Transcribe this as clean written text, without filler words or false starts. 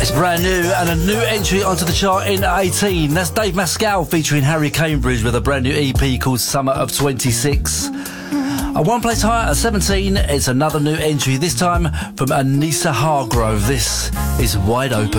It's brand new and a new entry onto the chart in 18. That's Dave Mascal featuring Harry Cambridge with a brand new EP called Summer of 26. One place higher at 17, it's another new entry, this time from Anissa Hargrove. This is Wide Open.